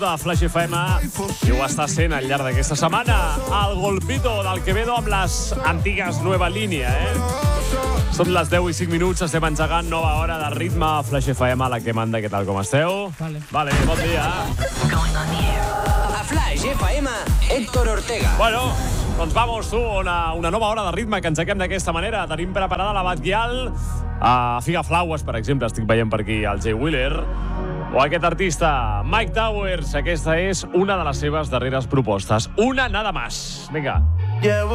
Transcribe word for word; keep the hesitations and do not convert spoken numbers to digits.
de Flash F M i ho està sent al llarg d'aquesta setmana el golpito del Quevedo amb les antigues Nueva Línia, eh? Són les deu i cinc minuts, estem engegant nova hora de ritme a Flash F M, a la que manda. Què tal, com esteu? Vale. Vale, bon dia. A Flash F M, Héctor Ortega. Bueno, doncs vamos, tu, una, una nova hora de ritme que engeguem d'aquesta manera. Tenim preparada la Batguial a Figa Flowers, per exemple, estic veient per aquí el Jay Wheeler, o aquest artista, Mike Towers. Aquesta és una de les seves darreres propostes. Una nada más. Vinga.